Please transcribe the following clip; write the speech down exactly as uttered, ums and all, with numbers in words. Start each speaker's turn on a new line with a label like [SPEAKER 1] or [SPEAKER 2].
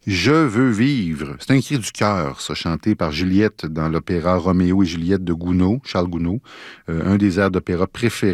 [SPEAKER 1] Je veux vivre. C'est un cri du cœur, ça, chanté par Juliette dans l'opéra Roméo et Juliette de Gounod, Charles Gounod, euh, un des airs d'opéra préférés